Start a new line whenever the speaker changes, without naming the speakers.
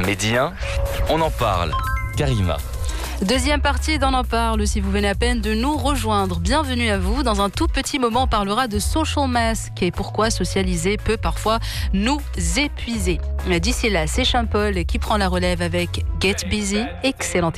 médien. On en parle. Karima.
Deuxième partie d'On en parle, si vous venez à peine de nous rejoindre. Bienvenue à vous. Dans un tout petit moment, on parlera de social mask et pourquoi socialiser peut parfois nous épuiser. D'ici là, c'est Champol qui prend la relève avec Get Busy. Excellente